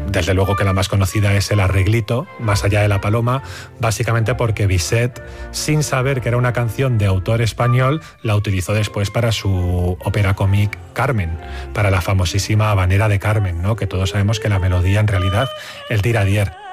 desde luego que la más conocida es el arreglito, Más allá de la paloma, básicamente porque Bizet, sin saber que era una canción de autor español, la utilizó después para su ópera cómic Carmen, para la famosísima habanera de Carmen, ¿no? Que todos sabemos que la melodía en realidad es d'Iradier.